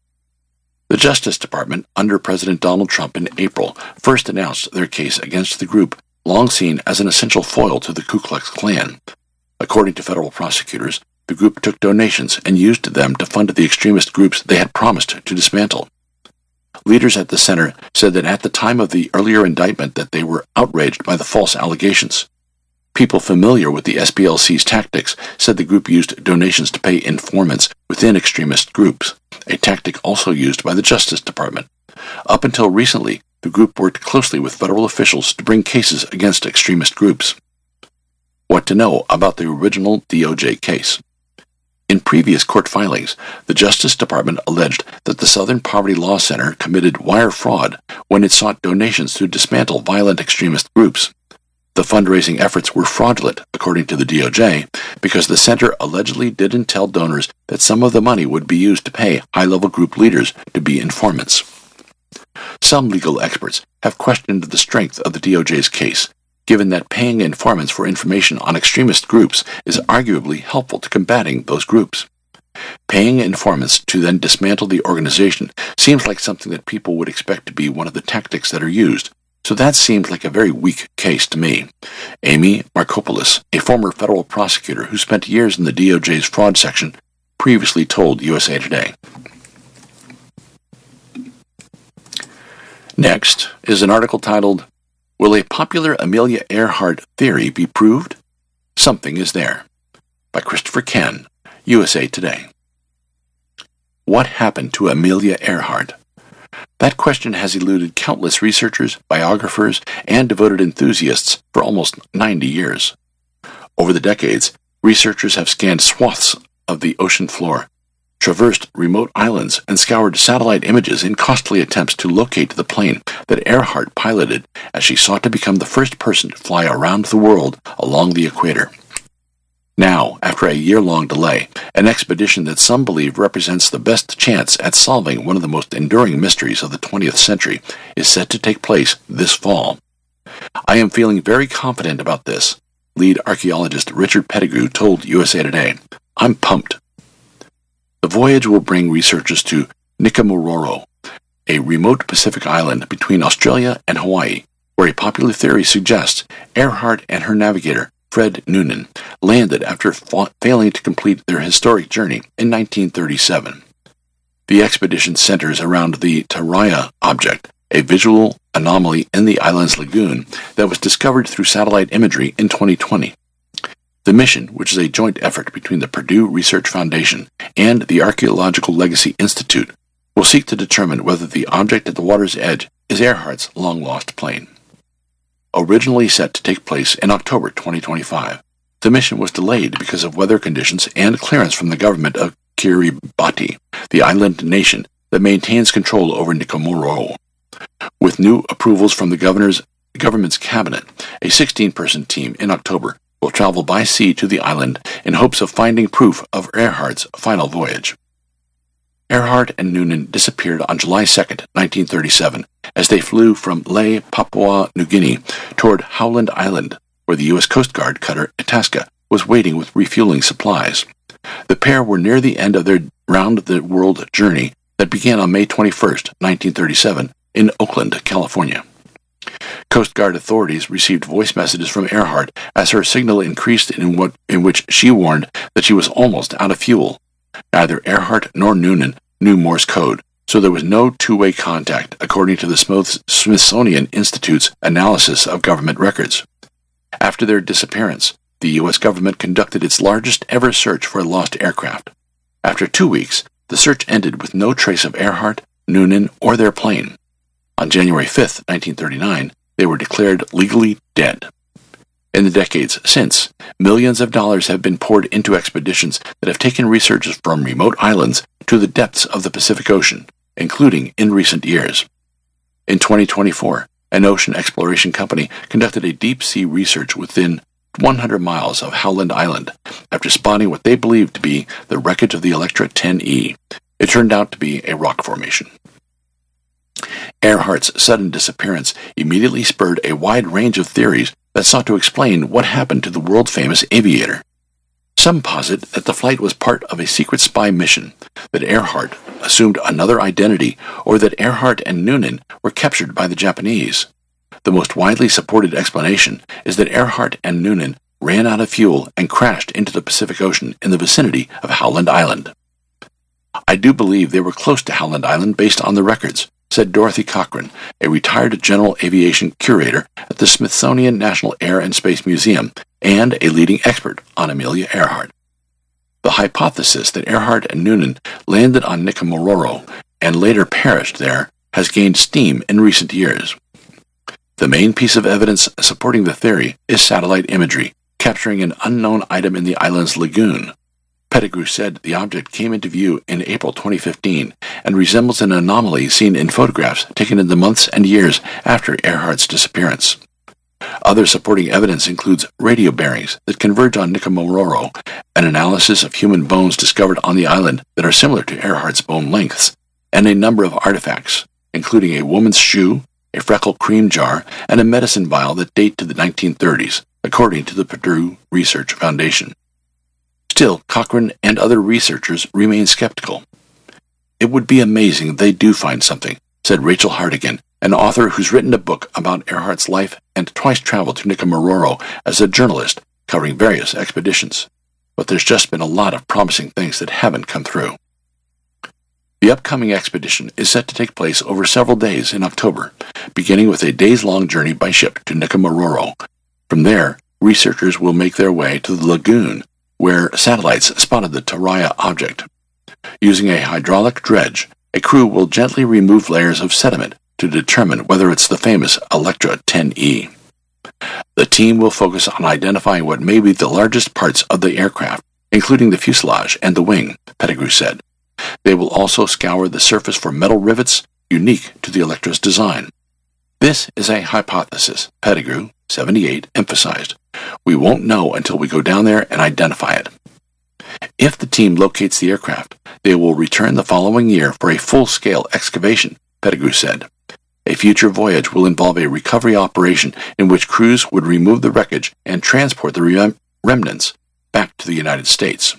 The Justice Department, under President Donald Trump in April, first announced their case against the group, long seen as an essential foil to the Ku Klux Klan. According to federal prosecutors, the group took donations and used them to fund the extremist groups they had promised to dismantle. Leaders at the center said that at the time of the earlier indictment that they were outraged by the false allegations. People familiar with the SPLC's tactics said the group used donations to pay informants within extremist groups, a tactic also used by the Justice Department. Up until recently, the group worked closely with federal officials to bring cases against extremist groups. What to know about the original DOJ case? In previous court filings, the Justice Department alleged that the Southern Poverty Law Center committed wire fraud when it sought donations to dismantle violent extremist groups. The fundraising efforts were fraudulent, according to the DOJ, because the center allegedly didn't tell donors that some of the money would be used to pay high-level group leaders to be informants. Some legal experts have questioned the strength of the DOJ's case, given that paying informants for information on extremist groups is arguably helpful to combating those groups. Paying informants to then dismantle the organization seems like something that people would expect to be one of the tactics that are used, so that seems like a very weak case to me. Amy Markopoulos, a former federal prosecutor who spent years in the DOJ's fraud section, previously told USA Today. Next is an article titled, Will a popular Amelia Earhart theory be proved? Something is there, by Christopher Ken, USA Today. What happened to Amelia Earhart? That question has eluded countless researchers, biographers, and devoted enthusiasts for almost 90 years. Over the decades, researchers have scanned swaths of the ocean floor, traversed remote islands, and scoured satellite images in costly attempts to locate the plane that Earhart piloted as she sought to become the first person to fly around the world along the equator. Now, after a year-long delay, an expedition that some believe represents the best chance at solving one of the most enduring mysteries of the 20th century is set to take place this fall. I am feeling very confident about this, lead archaeologist Richard Pettigrew told USA Today. I'm pumped. The voyage will bring researchers to Nikamororo, a remote Pacific island between Australia and Hawaii, where a popular theory suggests Earhart and her navigator, Fred Noonan, landed after failing to complete their historic journey in 1937. The expedition centers around the Taraya object, a visual anomaly in the island's lagoon that was discovered through satellite imagery in 2020. The mission, which is a joint effort between the Purdue Research Foundation and the Archaeological Legacy Institute, will seek to determine whether the object at the water's edge is Earhart's long-lost plane. Originally set to take place in October 2025, the mission was delayed because of weather conditions and clearance from the government of Kiribati, the island nation that maintains control over Nikamororo. With new approvals from the government's cabinet, a 16-person team in October will travel by sea to the island in hopes of finding proof of Earhart's final voyage. Earhart and Noonan disappeared on July 2, 1937, as they flew from Lae, Papua New Guinea, toward Howland Island, where the U.S. Coast Guard cutter Itasca was waiting with refueling supplies. The pair were near the end of their round-the-world journey that began on May 21, 1937, in Oakland, California. Coast Guard authorities received voice messages from Earhart as her signal increased in which she warned that she was almost out of fuel. Neither Earhart nor Noonan knew Morse code, so there was no two-way contact, according to the Smithsonian Institute's analysis of government records. After their disappearance, the U.S. government conducted its largest ever search for a lost aircraft. After 2 weeks, the search ended with no trace of Earhart, Noonan, or their plane. On January 5, 1939, they were declared legally dead. In the decades since, millions of dollars have been poured into expeditions that have taken researchers from remote islands to the depths of the Pacific Ocean, including in recent years. In 2024, an ocean exploration company conducted a deep-sea research within 100 miles of Howland Island after spotting what they believed to be the wreckage of the Electra 10E. It turned out to be a rock formation. Earhart's sudden disappearance immediately spurred a wide range of theories that sought to explain what happened to the world-famous aviator. Some posit that the flight was part of a secret spy mission, that Earhart assumed another identity, or that Earhart and Noonan were captured by the Japanese. The most widely supported explanation is that Earhart and Noonan ran out of fuel and crashed into the Pacific Ocean in the vicinity of Howland Island. "I do believe they were close to Howland Island based on the records," said Dorothy Cochran, a retired general aviation curator at the Smithsonian National Air and Space Museum and a leading expert on Amelia Earhart. The hypothesis that Earhart and Noonan landed on Nikomaroro and later perished there has gained steam in recent years. The main piece of evidence supporting the theory is satellite imagery, capturing an unknown item in the island's lagoon. Pettigrew said the object came into view in April 2015 and resembles an anomaly seen in photographs taken in the months and years after Earhart's disappearance. Other supporting evidence includes radio bearings that converge on Nikomaroro, an analysis of human bones discovered on the island that are similar to Earhart's bone lengths, and a number of artifacts, including a woman's shoe, a Freckle cream jar, and a medicine vial that date to the 1930s, according to the Purdue Research Foundation. Still, Cochran and other researchers remain skeptical. "It would be amazing if they do find something," said Rachel Hartigan, an author who's written a book about Earhart's life and twice traveled to Nikomaroro as a journalist covering various expeditions. But there's just been a lot of promising things that haven't come through. The upcoming expedition is set to take place over several days in October, beginning with a days-long journey by ship to Nikomaroro. From there, researchers will make their way to the lagoon, where satellites spotted the Taraya object. Using a hydraulic dredge, a crew will gently remove layers of sediment to determine whether it's the famous Electra 10E. The team will focus on identifying what may be the largest parts of the aircraft, including the fuselage and the wing, Pettigrew said. They will also scour the surface for metal rivets unique to the Electra's design. "This is a hypothesis," Pettigrew, 78, emphasized. "We won't know until we go down there and identify it." If the team locates the aircraft, they will return the following year for a full-scale excavation, Pettigrew said. A future voyage will involve a recovery operation in which crews would remove the wreckage and transport the remnants back to the United States.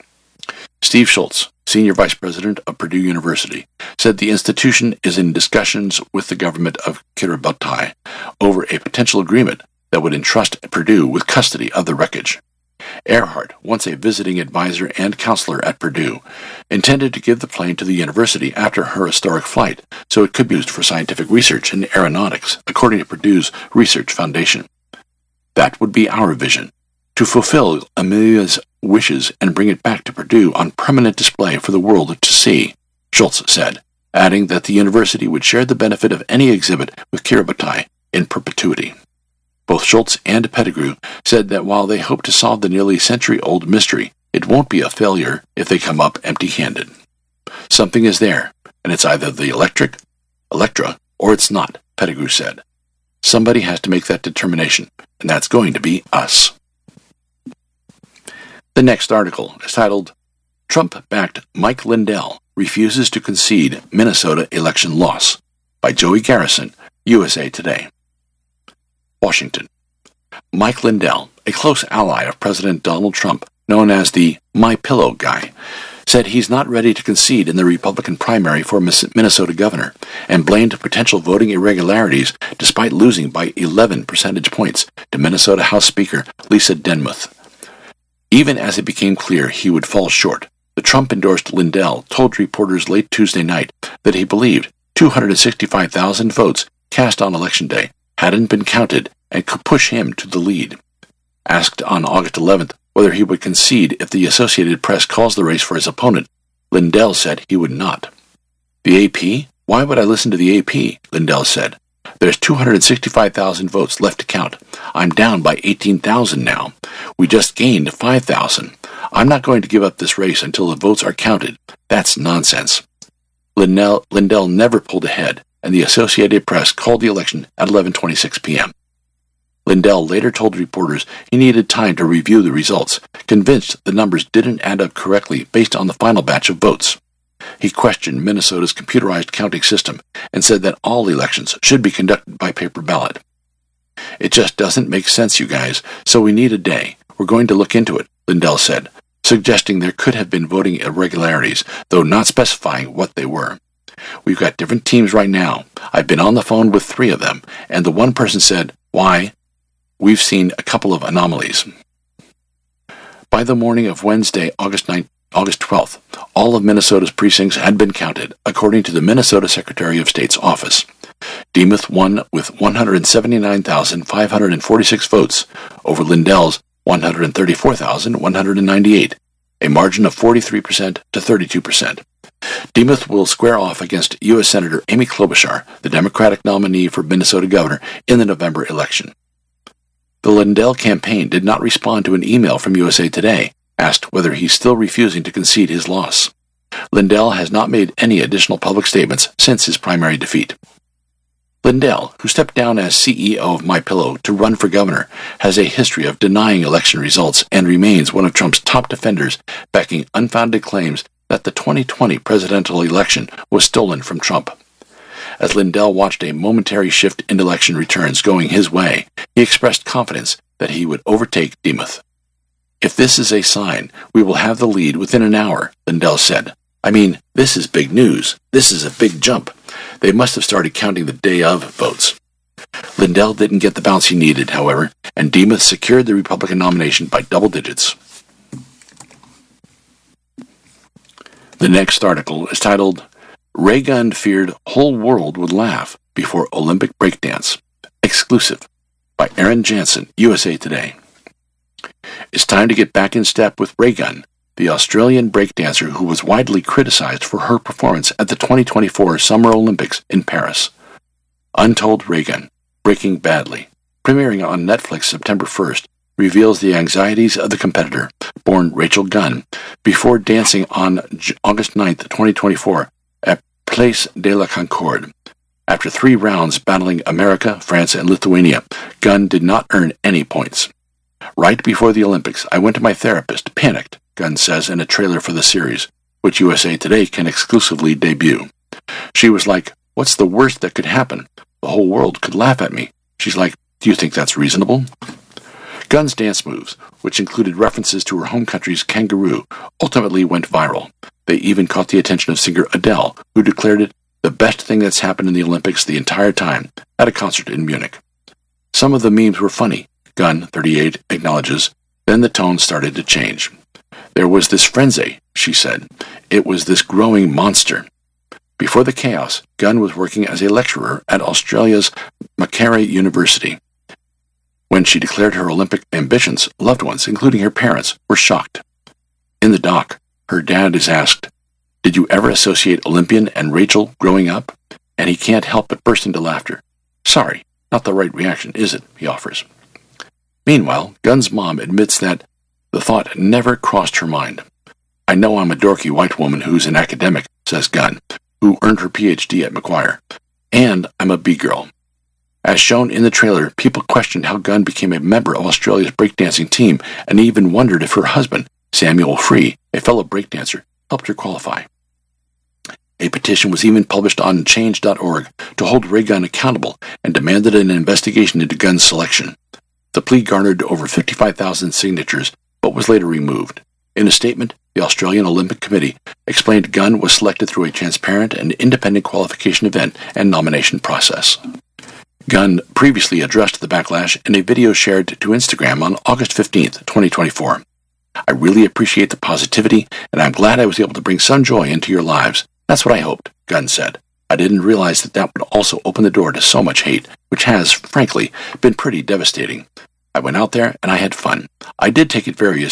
Steve Schultz, Senior Vice President of Purdue University, said the institution is in discussions with the government of Kiribati over a potential agreement that would entrust Purdue with custody of the wreckage. Earhart, once a visiting advisor and counselor at Purdue, intended to give the plane to the university after her historic flight so it could be used for scientific research in aeronautics, according to Purdue's Research Foundation. "That would be our vision, to fulfill Amelia's wishes and bring it back to Purdue on permanent display for the world to see," Schultz said, adding that the university would share the benefit of any exhibit with Kiribati in perpetuity. Both Schultz and Pettigrew said that while they hope to solve the nearly century-old mystery, it won't be a failure if they come up empty-handed. "Something is there, and it's either the Electra, or it's not," Pettigrew said. "Somebody has to make that determination, and that's going to be us." The next article is titled, "Trump-backed Mike Lindell Refuses to Concede Minnesota Election Loss," by Joey Garrison, USA Today. Washington. Mike Lindell, a close ally of President Donald Trump, known as the My Pillow guy, said he's not ready to concede in the Republican primary for Minnesota governor, and blamed potential voting irregularities despite losing by 11 percentage points to Minnesota House Speaker Lisa Denmuth. Even as it became clear he would fall short, the Trump-endorsed Lindell told reporters late Tuesday night that he believed 265,000 votes cast on Election Day hadn't been counted and could push him to the lead. Asked on August 11th whether he would concede if the Associated Press calls the race for his opponent, Lindell said he would not. The AP? Why would I listen to the AP? Lindell said. There's 265,000 votes left to count. I'm down by 18,000 now. We just gained 5,000. I'm not going to give up this race until the votes are counted. That's nonsense. Lindell never pulled ahead, and the Associated Press called the election at 11:26 p.m. Lindell later told reporters he needed time to review the results, convinced the numbers didn't add up correctly based on the final batch of votes. He questioned Minnesota's computerized counting system and said that all elections should be conducted by paper ballot. It just doesn't make sense, you guys, so we need a day. We're going to look into it, Lindell said, suggesting there could have been voting irregularities, though not specifying what they were. We've got different teams right now. I've been on the phone with 3 of them, and the one person said, "Why? We've seen a couple of anomalies." By the morning of Wednesday, August 12th, all of Minnesota's precincts had been counted, according to the Minnesota Secretary of State's office. Demuth won with 179,546 votes over Lindell's 134,198, a margin of 43% to 32%. Demuth will square off against U.S. Senator Amy Klobuchar, the Democratic nominee for Minnesota governor, in the November election. The Lindell campaign did not respond to an email from USA Today, asked whether he's still refusing to concede his loss. Lindell has not made any additional public statements since his primary defeat. Lindell, who stepped down as CEO of MyPillow to run for governor, has a history of denying election results and remains one of Trump's top defenders, backing unfounded claims that the 2020 presidential election was stolen from Trump. As Lindell watched a momentary shift in election returns going his way, he expressed confidence that he would overtake Demuth. "If this is a sign, we will have the lead within an hour," Lindell said. "I mean, this is big news. This is a big jump. They must have started counting the day of votes." Lindell didn't get the bounce he needed, however, and Demuth secured the Republican nomination by double digits. The next article is titled, "Reagan Feared Whole World Would Laugh Before Olympic Breakdance." Exclusive, by Aaron Jansen, USA Today. It's time to get back in step with Reagan, the Australian breakdancer who was widely criticized for her performance at the 2024 Summer Olympics in Paris. Untold Reagan, Breaking Badly, premiering on Netflix September 1st, reveals the anxieties of the competitor, born Rachel Gunn, before dancing on August 9th, 2024, at Place de la Concorde. After 3 rounds battling America, France, and Lithuania, Gunn did not earn any points. "Right before the Olympics, I went to my therapist, panicked," Gunn says in a trailer for the series, which USA Today can exclusively debut. "She was like, 'What's the worst that could happen? The whole world could laugh at me.' She's like, 'Do you think that's reasonable?'" Gunn's dance moves, which included references to her home country's kangaroo, ultimately went viral. They even caught the attention of singer Adele, who declared it the best thing that's happened in the Olympics the entire time, at a concert in Munich. Some of the memes were funny, Gunn, 38, acknowledges. Then the tone started to change. "There was this frenzy," she said. "It was this growing monster." Before the chaos, Gunn was working as a lecturer at Australia's Macquarie University. When she declared her Olympic ambitions, loved ones, including her parents, were shocked. In the doc, her dad is asked, "Did you ever associate Olympian and Rachel growing up?" And he can't help but burst into laughter. "Sorry, not the right reaction, is it?" he offers. Meanwhile, Gunn's mom admits that the thought never crossed her mind. "I know I'm a dorky white woman who's an academic," says Gunn, who earned her PhD at Macquarie, "and I'm a B-girl." As shown in the trailer, people questioned how Gunn became a member of Australia's breakdancing team and even wondered if her husband, Samuel Free, a fellow breakdancer, helped her qualify. A petition was even published on Change.org to hold Reagan accountable and demanded an investigation into Gunn's selection. The plea garnered over 55,000 signatures, but was later removed. In a statement, The Australian Olympic Committee explained Gunn was selected through a transparent and independent qualification event and nomination process. Gunn previously addressed the backlash in a video shared to Instagram on August 15, 2024. I really appreciate the positivity, and I'm glad I was able to bring some joy into your lives. That's what I hoped, Gunn said. I didn't realize that would also open the door to so much hate, which has, frankly, been pretty devastating. I went out there and I had fun. I did take it very